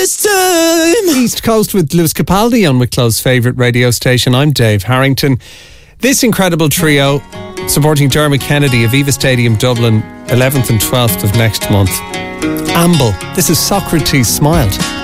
this time. East Coast with Lewis Capaldi on Wicklow's favourite radio station. I'm Dave Harrington. This incredible trio supporting Dermot Kennedy of Aviva Stadium Dublin 11th and 12th of next month. Amble. This is Socrates Smiled.